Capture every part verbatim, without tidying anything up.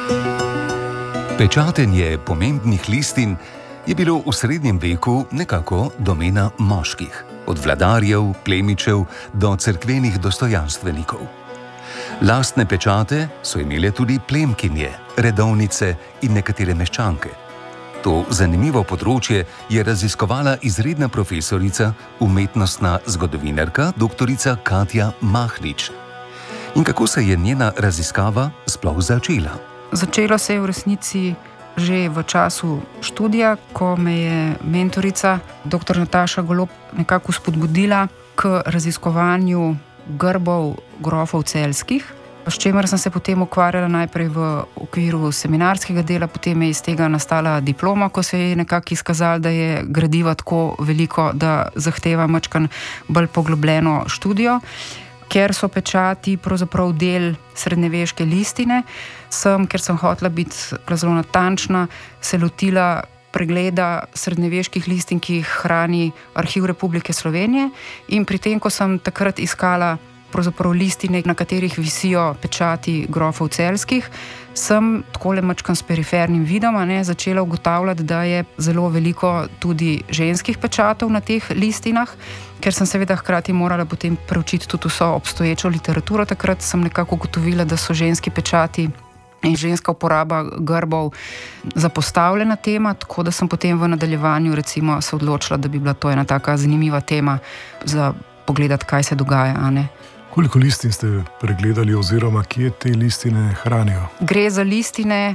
Pečatenje pomembnih listin je bilo v srednjem veku nekako domena moških, od vladarjev, plemičev do cerkvenih dostojanstvenikov. Lastne pečate so imele tudi plemkinje, redovnice in nekatere meščanke. To zanimivo področje je raziskovala izredna profesorica, umetnostna zgodovinarka doktorica Katja Mahnič. In kako se je njena raziskava sploh začela? Začelo se je v resnici že v času študija, ko me je mentorica, doktor Nataša Golob, nekako spodbudila k raziskovanju grbov grofov celjskih, s čimer sem se potem ukvarjala najprej v okviru seminarskega dela, potem je iz tega nastala diploma, ko se je nekako izkazalo, da je gradiva tako veliko, da zahteva majčkeno bolj poglobljeno študijo. Ker so pečati pravzaprav del srednjeveške listine, sem, ker sem hotela biti zelo natančna, se lotila pregleda srednjeveških listin, ki jih hrani Arhiv Republike Slovenije, in pri tem, ko sem takrat iskala pravzaprav listine, na katerih visijo pečati grofov celjskih, sem takole mačkam s perifernim vidom ne, začela ugotavljati, da je zelo veliko tudi ženskih pečatov na teh listinah, ker sem seveda hkrati morala potem preučiti tudi vso obstoječo literaturo. Takrat sem nekako ugotovila, da so ženski pečati in ženska uporaba grbov zapostavljena tema, tako da sem potem v nadaljevanju recimo se odločila, da bi bila to ena taka zanimiva tema za pogledati, kaj se dogaja, a ne. Koliko listin ste pregledali oziroma kje te listine hranijo? Gre za listine,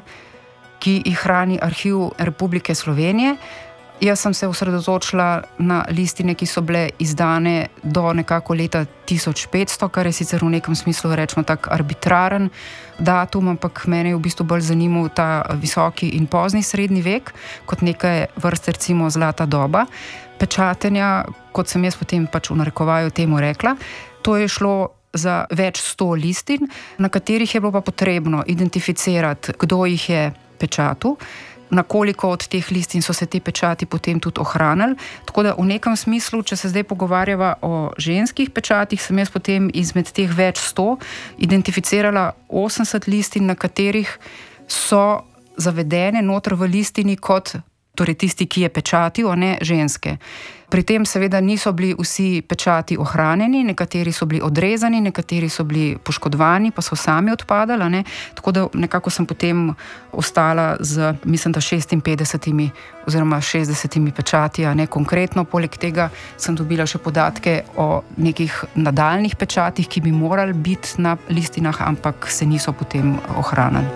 ki jih hrani Arhiv Republike Slovenije. Jaz sem se osredotočila na listine, ki so bile izdane do nekako leta tisoč petsto, kar je sicer v nekem smislu rečemo tak arbitraren datum, ampak mene je v bistvu bolj zanimal ta visoki in pozni srednji vek, kot neke vrste recimo zlata doba pečatenja, kot sem jaz potem pač v narekovaju temu rekla. To je šlo za več sto listin, na katerih je bilo pa potrebno identificirati, kdo jih je pečatil, na koliko od teh listin so se te pečati potem tudi ohranili. Tako da v nekem smislu, če se zdaj pogovarjava o ženskih pečatih, sem jaz potem izmed teh več sto identificirala osemdeset listin, na katerih so zavedene noter v listini kot torej tisti, ki je pečatil, a ne ženske. Pri tem seveda niso bili vsi pečati ohranjeni, nekateri so bili odrezani, nekateri so bili poškodovani, pa so sami odpadali, ne? Tako da nekako sem potem ostala z, mislim, da šestinpetdesetimi oziroma šestdesetimi pečati, a ne konkretno. Poleg tega sem dobila še podatke o nekih nadaljnih pečatih, ki bi morali biti na listinah, ampak se niso potem ohranili.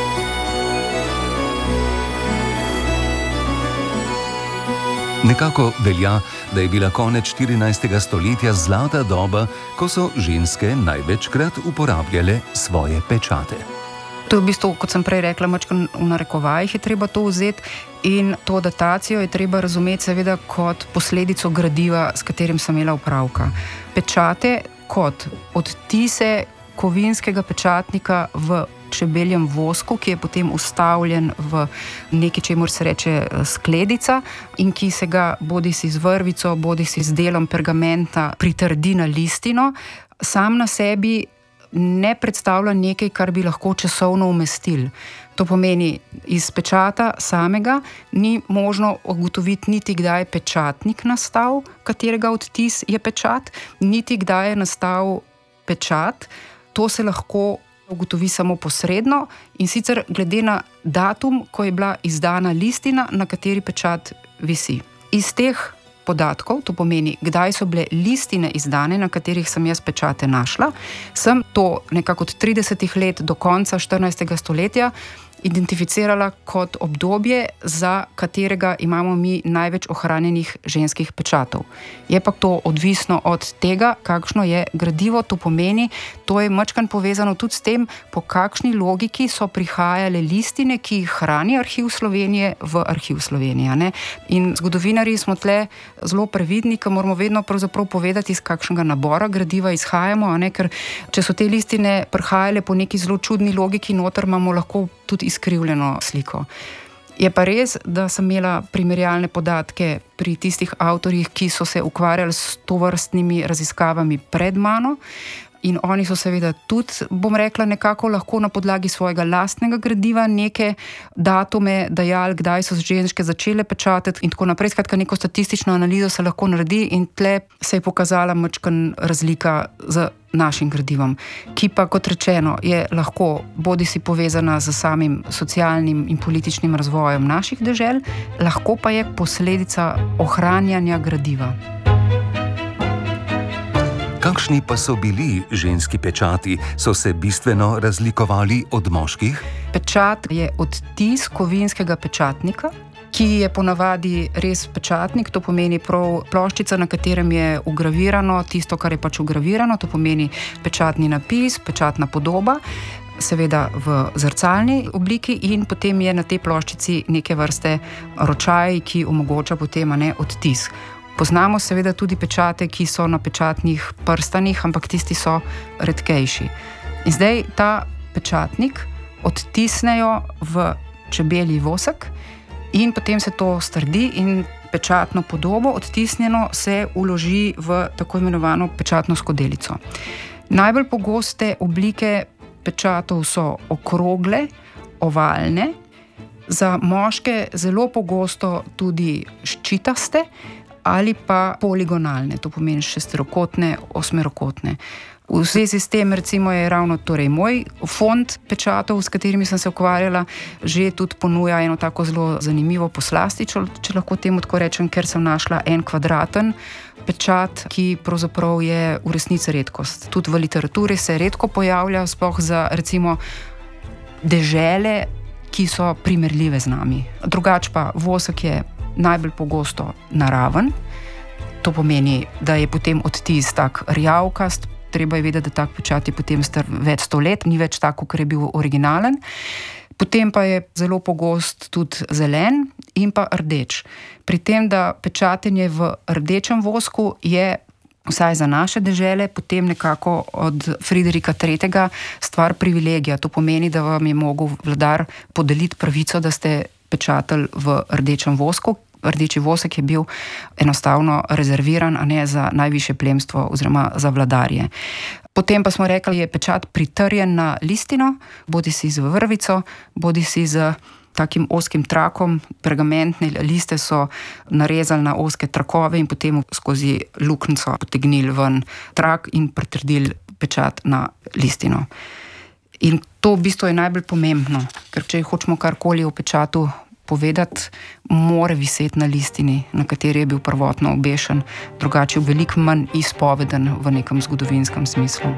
Nekako velja, da je bila konec štirinajstega stoletja zlata doba, ko so ženske največkrat uporabljale svoje pečate. To je v bistvu, kot sem prej rekla, mačkam v narekovajih je treba to vzeti in to datacijo je treba razumeti seveda kot posledico gradiva, s katerim sem imela opravka. Pečate kot odtise kovinskega pečatnika v čebeljem vosku, ki je potem ustavljen v nekaj, čemur se reče skledica in ki se ga bodisi z vrvico, bodisi z delom pergamenta pritrdi na listino, sam na sebi ne predstavlja nekaj, kar bi lahko časovno umestili. To pomeni, iz pečata samega ni možno ugotoviti niti kdaj je pečatnik nastal, katerega odtis je pečat, niti kdaj je nastal pečat. To se lahko ugotovi samo posredno in sicer glede na datum, ko je bila izdana listina, na kateri pečat visi. Iz teh podatkov, to pomeni, kdaj so bile listine izdane, na katerih sem jaz pečate našla, sem to nekako od tridesetih let do konca štirinajstega stoletja identificirala kot obdobje, za katerega imamo mi največ ohranjenih ženskih pečatov. Je pa to odvisno od tega, kakšno je gradivo, to pomeni, to je majčkeno povezano tudi s tem, po kakšni logiki so prihajale listine, ki jih hrani Arhiv Slovenije, v Arhiv Slovenije, ne? In zgodovinarji smo tle zelo previdni, ker moramo vedno pravzaprav povedati, iz kakšnega nabora gradiva izhajamo, a ne? Ker če so te listine prihajale po neki zelo čudni logiki noter, imamo lahko tudi izkrivljeno sliko. Je pa res, da sem imela primerjalne podatke pri tistih avtorjih, ki so se ukvarjali s tovrstnimi raziskavami pred mano In oni so seveda tudi, bom rekla, nekako lahko na podlagi svojega lastnega gradiva neke datume dajali, kdaj so ženske začele pečatati in tako naprej. Skratka, neko statistično analizo se lahko naredi in tle se je pokazala majčkeno razlika z našim gradivom, ki pa, kot rečeno, je lahko bodisi povezana z samim socialnim in političnim razvojem naših dežel, lahko pa je posledica ohranjanja gradiva. Kakšni pa so bili ženski pečati? So se bistveno razlikovali od moških? Pečat je odtis kovinskega pečatnika, ki je ponavadi res pečatnik, to pomeni prav ploščica, na katerem je ugravirano tisto, kar je pač ugravirano, to pomeni pečatni napis, pečatna podoba, seveda v zrcalni obliki in potem je na tej ploščici neke vrste ročaj, ki omogoča potem ne, odtis. Poznamo seveda tudi pečate, ki so na pečatnih prstanih, ampak tisti so redkejši. In zdaj ta pečatnik odtisnejo v čebelji vosek in potem se to strdi in pečatno podobo odtisnjeno se uloži v tako imenovano pečatno skodelico. Najbolj pogoste oblike pečatov so okrogle, ovalne, za moške zelo pogosto tudi ščitaste, ali pa poligonalne, to pomeni šesterokotne, osmerokotne. V zvezi s tem recimo je ravno torej moj fond pečatov, s katerimi sem se ukvarjala, že tudi ponuja eno tako zelo zanimivo poslastičo, če lahko temu tako rečem, ker sem našla en kvadraten pečat, ki pravzaprav je v resnici redkost. Tudi v literaturi se redko pojavlja, sploh za recimo dežele, ki so primerljive z nami. Drugač pa vosek je najbolj pogosto naraven, to pomeni, da je potem odtis tak rjavkast, treba je vedeti, da tak pečat je potem star več sto let, ni več tak, kot je bil originalen. Potem pa je zelo pogost tudi zelen in pa rdeč. Pri tem, da pečatenje v rdečem vosku je vsaj za naše dežele potem nekako od Friderika tretjega stvar privilegija. To pomeni, da vam je mogel vladar podeliti pravico, da ste pečatali v rdečem vosku. Rdeči vosek je bil enostavno rezerviran, a ne za najvišje plemstvo oziroma za vladarje. Potem pa smo rekli, je pečat pritrjen na listino, bodi si z vrvico, bodi si z takim oskim trakom. Pergamentne liste so narezali na oske trakove in potem skozi luknjico potegnili ven trak in pritrdili pečat na listino. In to v bistvu je najbolj pomembno, ker če hočemo karkoli o pečatu povedati, mora viseti na listini, na kateri je bil prvotno obešen, drugače je veliko manj izpoveden v nekem zgodovinskem smislu.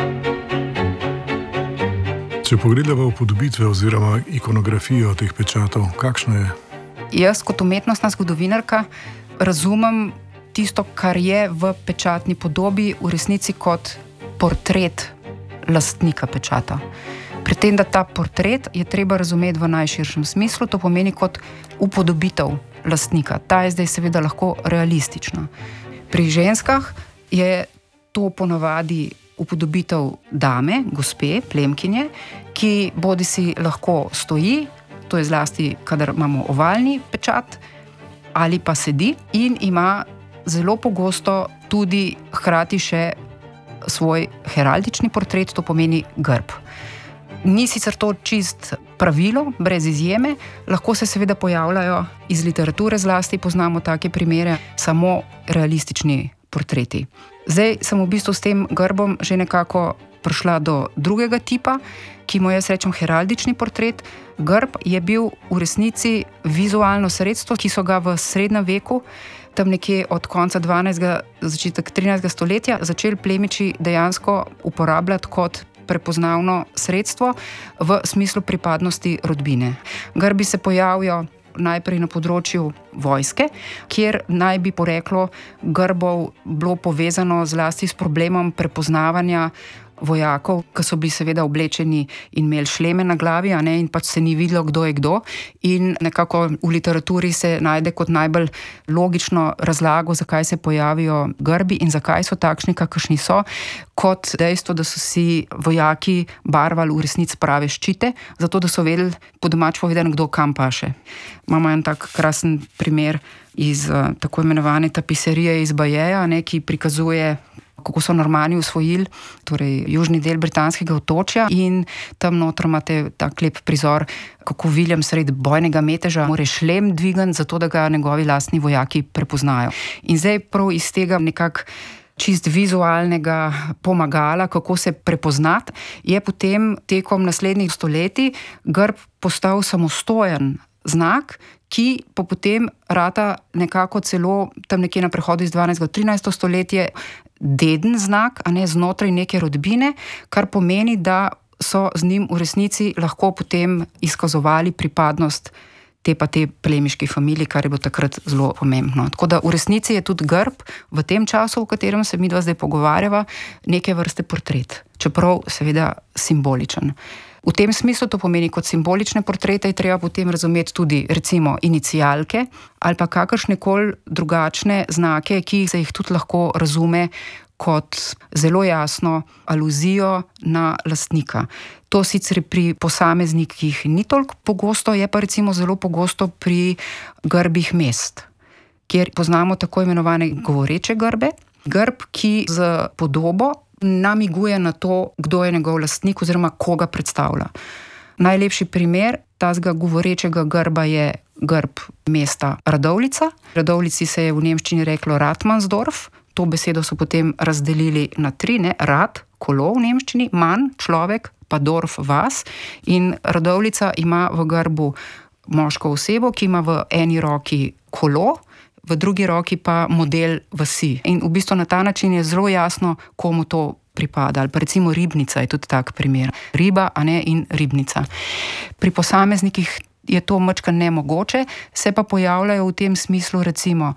Če pogledamo upodobitve oziroma ikonografijo teh pečatov, kakšna je? Jaz kot umetnostna zgodovinarka razumem tisto, kar je v pečatni podobi v resnici kot portret lastnika pečata. Pri tem, da ta portret je treba razumeti v najširšem smislu, to pomeni kot upodobitev lastnika. Ta je zdaj seveda lahko realistična. Pri ženskah je to ponavadi upodobitev dame, gospe, plemkinje, ki bodisi lahko stoji, to je zlasti, kadar imamo ovalni pečat, ali pa sedi in ima zelo pogosto tudi hkrati še svoj heraldični portret, to pomeni grb. Ni sicer to čist pravilo, brez izjeme, lahko se seveda pojavljajo iz literature, zlasti poznamo take primere, samo realistični portreti. Zdaj sem v bistvu s tem grbom že nekako prišla do drugega tipa, ki mu jaz rečem heraldični portret. Grb je bil v resnici vizualno sredstvo, ki so ga v srednjem veku, tam nekje od konca dvanajstega, začetek trinajstega stoletja, začeli plemiči dejansko uporabljati kot prepoznavno sredstvo v smislu pripadnosti rodbine. Grbi se pojavijo najprej na področju vojske, kjer naj bi poreklo grbov bilo povezano zlasti s problemom prepoznavanja vojakov, ki so bili seveda oblečeni in imeli šleme na glavi, a ne, in pač se ni videlo, kdo je kdo. In nekako v literaturi se najde kot najbolj logično razlago, zakaj se pojavijo grbi in zakaj so takšni, kakršni so, kot dejstvo, da so si vojaki barvali v resnici prave ščite, zato da so vedeli, po domač povedano, kdo kam paše. Imamo en tak krasen primer iz uh, tako imenovane tapiserije iz Bajeja, ne, ki prikazuje kako so Normani usvojili, torej južni del britanskega otočja, in tam noter imate tak lep prizor, kako William sredi bojnega meteža mora šlem dvigati, zato da ga njegovi lastni vojaki prepoznajo. In zdaj prav iz tega nekako čist vizualnega pomagala, kako se prepoznati, je potem tekom naslednjih stoletij grb postal samostojen znak, ki pa potem rata nekako celo tam nekje na prehodu iz dvanajstega v trinajsto stoletje deden znak, a ne znotraj neke rodbine, kar pomeni, da so z njim v resnici lahko potem izkazovali pripadnost te pa te plemiški familiji, kar je bilo takrat zelo pomembno. Tako da v resnici je tudi grb v tem času, v katerem se midva zdaj pogovarjava, neke vrste portret, čeprav seveda simboličen. V tem smislu to pomeni, kot simbolične portrete je treba potem razumeti tudi recimo inicialke ali pa kakršnekoli drugačne znake, ki se jih tudi lahko razume kot zelo jasno aluzijo na lastnika. To sicer pri posameznikih ni toliko pogosto, je pa recimo zelo pogosto pri grbih mest, kjer poznamo tako imenovane govoreče grbe. Grb, ki z podobo namiguje na to, kdo je njegov lastnik oziroma koga predstavlja. Najlepši primer tazga govorečega grba je grb mesta Radovljica. Radovljici se je v nemščini reklo Ratmansdorf. To besedo so potem razdelili na tri, ne? Rad, kolo v nemščini, manj, človek, pa Dorf, vas. In Radovljica ima v grbu moško osebo, ki ima v eni roki kolo, v drugi roki pa model vasi. In v bistvu na ta način je zelo jasno, komu to pripada. Ali pa recimo Ribnica je tudi tak primer. Riba, a ne, in Ribnica. Pri posameznikih je to mačka nemogoče, se pa pojavljajo v tem smislu recimo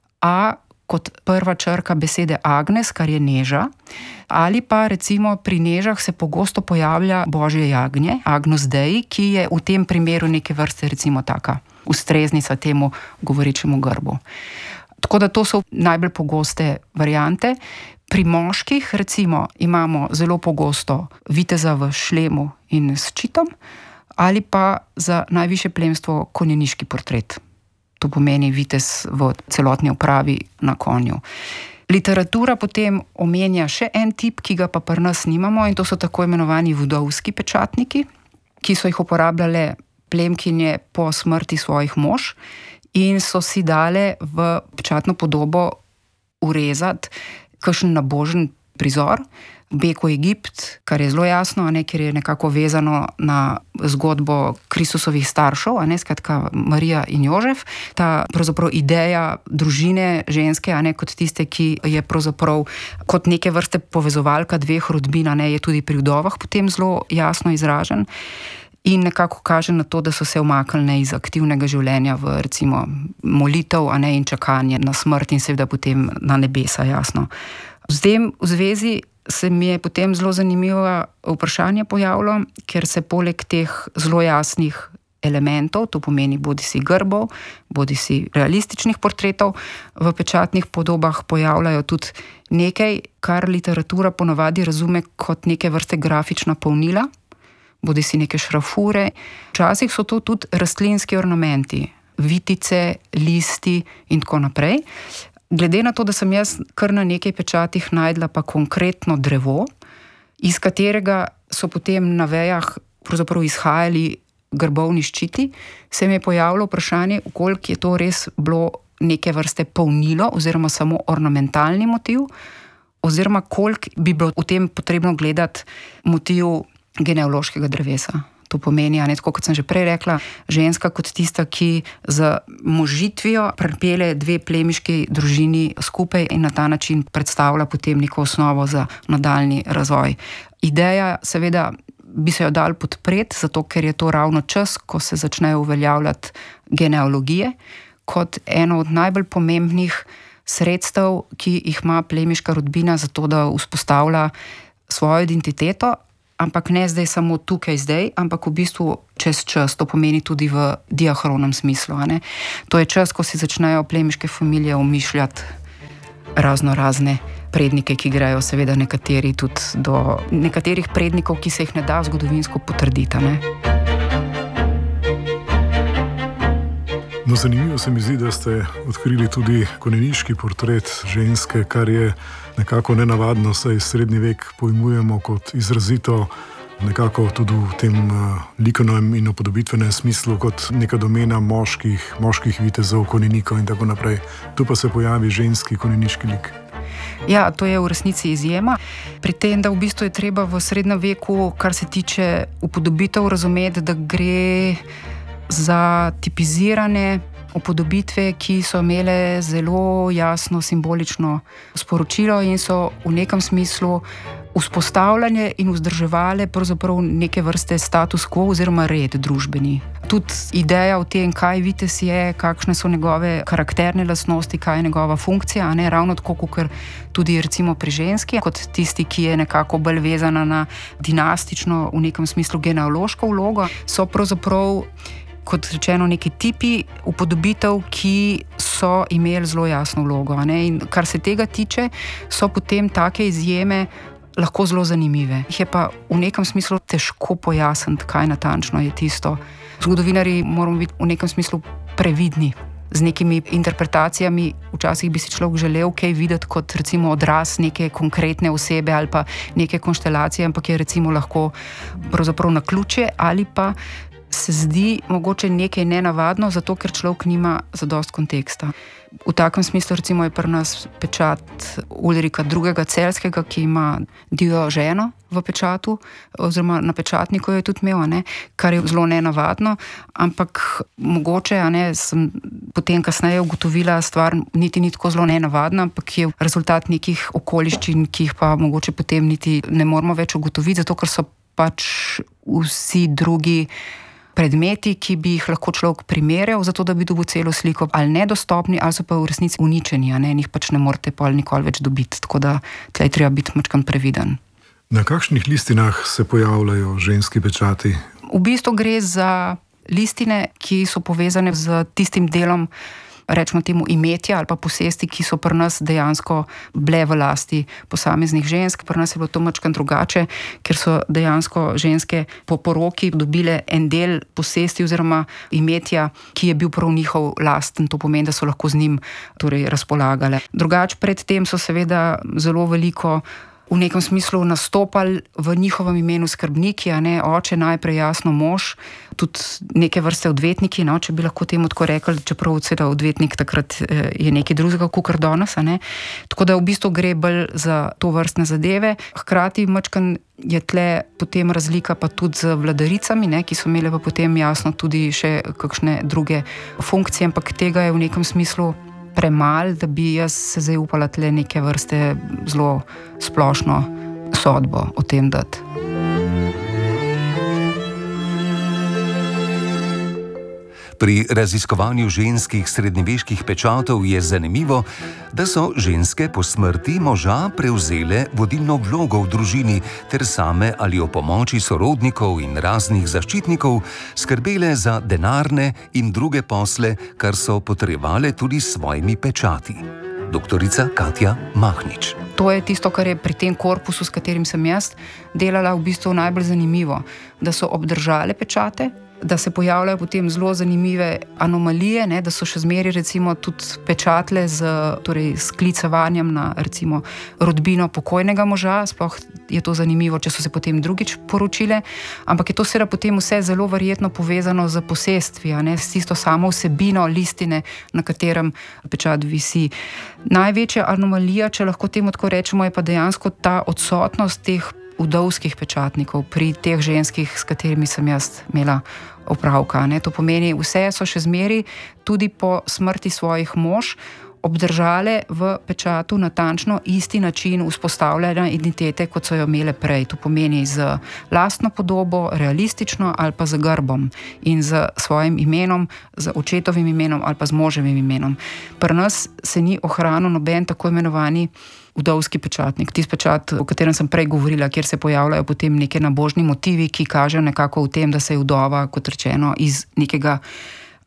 A kot prva črka besede Agnes, kar je neža, ali pa recimo pri nežah se pogosto pojavlja Božje jagnje, Agnus Dei, ki je v tem primeru neke vrste recimo taka ustreznica temu govorečemu grbu. Tako da to so najbolj pogoste variante. Pri moških recimo imamo zelo pogosto viteza v šlemu in s ščitom, ali pa za najvišje plemstvo konjeniški portret. To pomeni vitez v celotni opravi na konju. Literatura potem omenja še en tip, ki ga pa pri nas nimamo, in to so tako imenovani vdovski pečatniki, ki so jih uporabljale plemkinje po smrti svojih mož in so si dale v pečatno podobo urezati kakšen nabožen prizor, Beko Egipt, kar je zelo jasno, a ne, ker je nekako vezano na zgodbo Kristusovih staršev, a ne, skratka Marija in Jožef. Ta pravzaprav ideja družine ženske, a ne, kot tiste, ki je pravzaprav kot neke vrste povezovalka dveh rodbin, a ne, je tudi pri vdovah potem zelo jasno izražen. In nekako kaže na to, da so se umaknili iz aktivnega življenja v recimo molitev, a ne, in čakanje na smrt in seveda potem na nebesa, jasno. Z tem v zvezi se mi je potem zelo zanimivo vprašanje pojavilo, ker se poleg teh zelo jasnih elementov, to pomeni bodisi grbov, bodisi realističnih portretov, v pečatnih podobah pojavljajo tudi nekaj, kar literatura ponavadi razume kot neke vrste grafična polnila, bodisi neke šrafure. Včasih so to tudi rastlinski ornamenti, vitice, listi in tako naprej. Glede na to, da sem jaz kar na nekaj pečatih najdla pa konkretno drevo, iz katerega so potem na vejah pravzaprav izhajali grbovni ščiti, se mi je pojavilo vprašanje, koliko je to res bilo neke vrste polnilo oziroma samo ornamentalni motiv, oziroma koliko bi bilo v tem potrebno gledati motiv genealoškega drevesa. To pomeni, a ne, tako kot sem že prej rekla, ženska kot tista, ki z možitvijo pripelje dve plemiški družini skupaj in na ta način predstavlja potem neko osnovo za nadaljnji razvoj. Ideja seveda bi se jo dal podpreti, zato ker je to ravno čas, ko se začnejo uveljavljati genealogije, kot eno od najbolj pomembnih sredstev, ki jih ima plemiška rodbina za to, da vzpostavlja svojo identiteto, ampak ne zdaj samo tukaj zdaj, ampak v bistvu čez čas, to pomeni tudi v diahronem smislu. A ne? To je čas, ko si začnejo plemiške familije umišljati razno razne prednike, ki grejo seveda nekateri tudi do nekaterih prednikov, ki se jih ne da zgodovinsko potrditi. Ne? No, No, zanimivo se mi zdi, da ste odkrili tudi konjeniški portret ženske, kar je nekako nenavadno, saj srednji vek pojmujemo kot izrazito nekako tudi v tem uh, likovnem in upodobitvenem smislu kot neka domena moških, moških vitezov, konjenikov in tako naprej. Tu pa se pojavi ženski konjeniški lik. Ja, to je v resnici izjema. Pri tem, da v bistvu je treba v srednjem veku, kar se tiče upodobitev, razumeti, da gre za tipizirane upodobitve, ki so imele zelo jasno simbolično sporočilo in so v nekem smislu vzpostavljanje in vzdrževale pravzaprav neke vrste status quo oziroma red družbeni. Tudi ideja o tem, kaj vitez je, kakšne so njegove karakterne lastnosti, kaj je njegova funkcija, a ne ravno tako, kot tudi recimo pri ženski, kot tisti, ki je nekako bolj vezana na dinastično, v nekem smislu genealoško vlogo, so pravzaprav, kot rečeno, neki tipi upodobitev, ki so imeli zelo jasno vlogo. A ne? In kar se tega tiče, so potem take izjeme lahko zelo zanimive. Jih je pa v nekem smislu težko pojasniti, kaj natančno je tisto. Zgodovinarji moramo biti v nekem smislu previdni z nekimi interpretacijami. Včasih bi si človek želel kaj videti kot recimo odraz neke konkretne osebe ali pa neke konštelacije, ampak je recimo lahko pravzaprav naključje ali pa se zdi mogoče nekaj nenavadno, zato ker človek nima zadost konteksta. V takem smislu recimo je pri nas pečat Ulrika drugega. Celjskega, ki ima divjo ženo v pečatu, oziroma na pečatniku jo je tudi imel, ne, kar je zelo nenavadno, ampak mogoče, a ne, sem potem kasneje ugotovila, stvar niti ni tako zelo nenavadna, ampak je rezultat nekih okoliščin, ki jih pa mogoče potem niti ne moramo več ugotoviti, zato ker so pač vsi drugi predmeti, ki bi jih lahko človek primerjal, zato da bi dobil celo sliko, ali nedostopni, ali so pa v resnici uničeni, a ne, in jih pač ne morete pol nikoli več dobiti, tako da tlej treba biti mačkan previden. Na kakšnih listinah se pojavljajo ženski pečati? V bistvu gre za listine, ki so povezane z tistim delom, rečemo temu imetja ali pa posesti, ki so pri nas dejansko bile v lasti posameznih žensk. Pri nas je bilo to mačkan drugače, ker so dejansko ženske po poroki dobile en del posesti oziroma imetja, ki je bil prav njihov lasten. To pomeni, da so lahko z njim torej razpolagale. Drugače predtem so seveda zelo veliko v nekem smislu nastopali v njihovem imenu skrbniki, a ne, oče najprej jasno mož, tudi neke vrste odvetniki, no, če bi lahko temu tako rekli, čeprav seveda odvetnik takrat je nekaj drugega kakor danes, a ne. Tako da v bistvu gre bolj za to vrstne zadeve. Hkrati mačkan je tle potem razlika pa tudi z vladaricami, ne, ki so imele pa potem jasno tudi še kakšne druge funkcije, ampak tega je v nekem smislu premal, da bi jaz se zdaj upala tle neke vrste zelo splošno sodbo o tem dati. Pri raziskovanju ženskih srednjeveških pečatov je zanimivo, da so ženske po smrti moža prevzele vodilno vlogo v družini ter same ali o pomoči sorodnikov in raznih zaščitnikov skrbele za denarne in druge posle, kar so potrebovale tudi s svojimi pečati. Doktorica Katja Mahnič. To je tisto, kar je pri tem korpusu, s katerim sem jaz delala, v bistvu najbolj zanimivo, da so obdržale pečate, da se pojavljajo potem zelo zanimive anomalije, ne, da so še zmeri recimo tudi pečatle z torej, sklicevanjem na recimo rodbino pokojnega moža, sploh je to zanimivo, če so se potem drugič poročile, ampak je to seveda potem vse zelo verjetno povezano z posestvi, a ne, s tisto samo vsebino listine, na katerem pečat visi. Največja anomalija, če lahko temu tako rečemo, je pa dejansko ta odsotnost teh vdovskih pečatnikov pri teh ženskih, s katerimi sem jaz imela opravka. Ne? To pomeni, vse so še zmeri tudi po smrti svojih mož obdržale v pečatu natančno isti način vzpostavljanja identitete, kot so jo imele prej. To pomeni z lastno podobo, realistično ali pa z grbom in z svojim imenom, z očetovim imenom ali pa z moževim imenom. Pri nas se ni ohranil noben tako imenovani vdovski pečatnik, tisti pečat, o katerem sem prej govorila, kjer se pojavljajo potem neke nabožni motivi, ki kažejo nekako v tem, da se je vdova, kot rečeno, iz nekega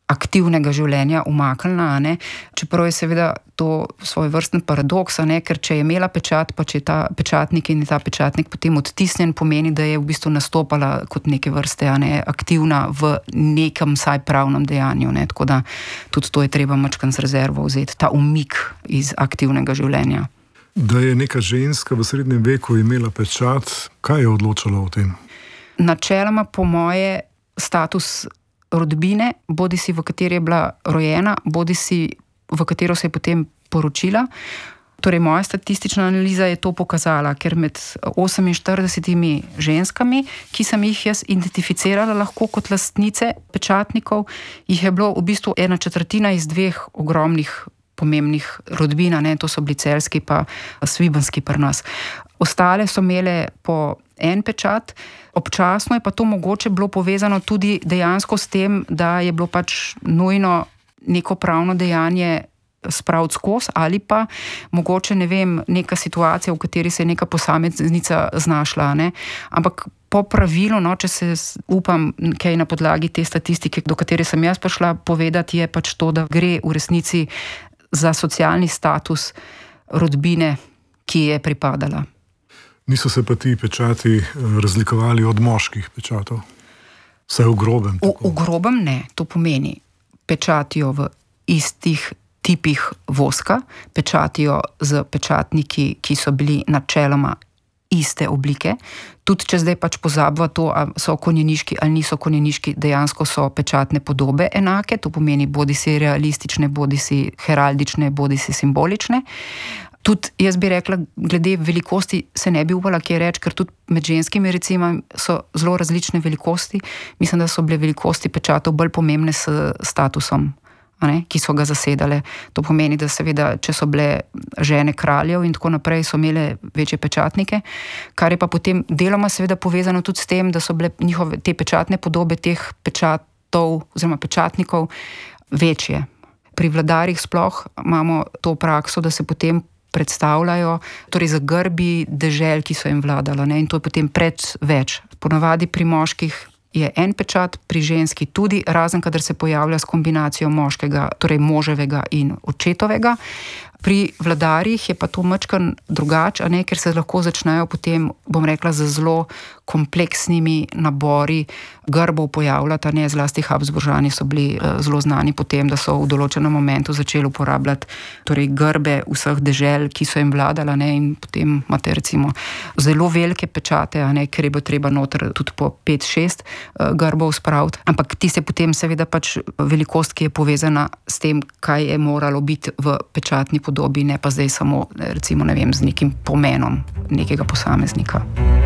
aktivnega življenja umaknila, ne? Čeprav je seveda to svoj vrsten paradoks, ne? Ker če je imela pečat, pa če je ta pečatnik in je ta pečatnik potem odtisnjen, pomeni, da je v bistvu nastopala kot neke vrste, ne? Aktivna v nekem saj pravnem dejanju, ne? Tako da tudi to je treba mačkan z rezervo vzeti, ta umik iz aktivnega življenja. Da je neka ženska v srednjem veku imela pečat, kaj je odločalo o tem? Načeloma po moje status rodbine, bodi si v kateri je bila rojena, bodi si v katero se je potem poročila. Torej, moja statistična analiza je to pokazala, ker med oseminštiridesetimi ženskami, ki sem jih jaz identificirala lahko kot lastnice pečatnikov, jih je bilo v bistvu ena četrtina iz dveh ogromnih pomembnih rodbin, ne, to so bili celjski pa svibanski pri nas. Ostale so imele po en pečat, občasno je pa to mogoče bilo povezano tudi dejansko s tem, da je bilo pač nujno neko pravno dejanje spraviti skozi ali pa mogoče, ne vem, neka situacija, v kateri se je neka posameznica znašla, ne. Ampak po pravilu, no, če se upam, kaj na podlagi te statistike, do katere sem jaz prišla povedati, je pač to, da gre v resnici za socialni status rodbine, ki je pripadala. Niso se pa ti pečati razlikovali od moških pečatov? Vsaj v grobem? V, v grobem ne. To pomeni, pečatijo v istih tipih voska, pečatijo z pečatniki, ki so bili načeloma iste oblike. Tudi če zdaj pač pozabva to, ali so konjeniški ali niso konjeniški, dejansko so pečatne podobe enake, to pomeni bodi si realistične, bodi si heraldične, bodi si simbolične. Tudi jaz bi rekla, glede velikosti se ne bi upala kaj reči, ker tudi med ženskimi recimo so zelo različne velikosti. Mislim, da so bile velikosti pečatov bolj pomembne s statusom, a ne, ki so ga zasedale. To pomeni, da seveda, če so bile žene kraljev in tako naprej, so imele večje pečatnike, kar je pa potem deloma seveda povezano tudi s tem, da so bile njihove te pečatne podobe teh pečatov oziroma pečatnikov večje. Pri vladarjih sploh imamo to prakso, da se potem predstavljajo, torej za grbi dežel, ki so jim vladala, ne, in to je potem predveč. Ponavadi pri moških je en pečat, pri ženski tudi, razen kadar se pojavlja s kombinacijo moškega, torej moževega in očetovega. Pri vladarjih je pa to mačkan drugače, a ne, ker se lahko začnejo potem, bom rekla, z zelo kompleksnimi nabori grbov pojavljati, ne, zlasti Habsburžani so bili uh, zelo znani po tem, da so v določenem momentu začeli uporabljati torej grbe vseh dežel, ki so jim vladala, ne, in potem imate recimo zelo velike pečate, a ne, ker je bilo treba noter tudi po pet šest uh, grbov spraviti, ampak ti se potem seveda pač velikost, ki je povezana s tem, kaj je moralo biti v pečatni podobi, ne pa zdaj samo, recimo, ne vem, z nekim pomenom nekega posameznika.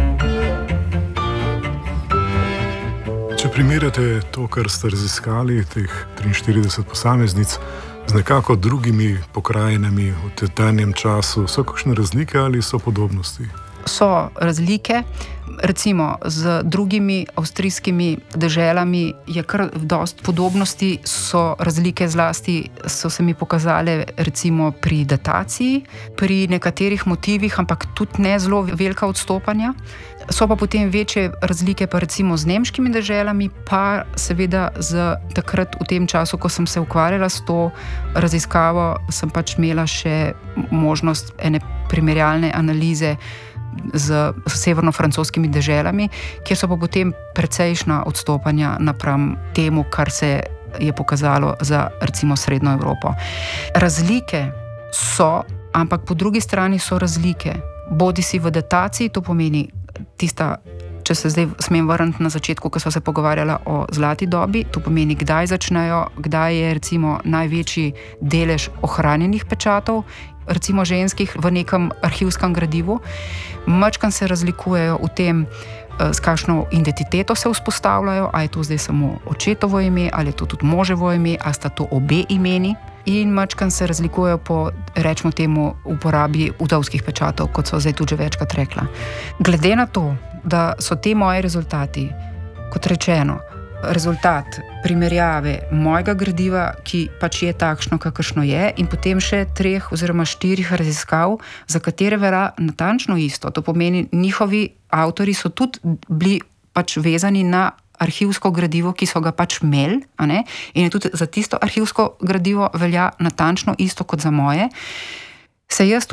Če primerjate to, kar ste raziskali, teh triinštirideset posameznic, z nekako drugimi pokrajinami v tedanjem času, so kakšne razlike ali so podobnosti? So razlike. Recimo z drugimi avstrijskimi deželami je kar dosti podobnosti, so razlike zlasti, so se mi pokazale recimo pri dataciji, pri nekaterih motivih, ampak tudi ne zelo velika odstopanja. So pa potem večje razlike pa recimo z nemškimi deželami, pa seveda z takrat v tem času, ko sem se ukvarjala s to raziskavo, sem pač imela še možnost ene primerjalne analize z severno-francoskimi deželami, kjer so pa potem precejšna odstopanja napram temu, kar se je pokazalo za recimo Srednjo Evropo. Razlike so, ampak po drugi strani so razlike. Bodi si v dataciji, to pomeni tista, če se zdaj smem vrniti na začetku, ko smo se pogovarjala o zlati dobi, to pomeni, kdaj začnejo, kdaj je recimo največji delež ohranjenih pečatov, recimo ženskih v nekem arhivskem gradivu. Mačkan se razlikujejo v tem, s kakšno identiteto se vzpostavljajo, a je to zdaj samo očetovo ime, ali je to tudi moževo ime, a sta to obe imeni. In mačkan se razlikujejo po, rečemo temu, uporabi vdovskih pečatov, kot so zdaj tudi že večkrat rekla. Glede na to, da so te moji rezultati, kot rečeno, rezultat primerjave mojega gradiva, ki pač je takšno, kakršno je, in potem še treh oziroma štirih raziskav, za katere vera natančno isto. To pomeni, njihovi avtori so tudi bili pač vezani na arhivsko gradivo, ki so ga pač imeli, a ne, in je tudi za tisto arhivsko gradivo velja natančno isto kot za moje, se jaz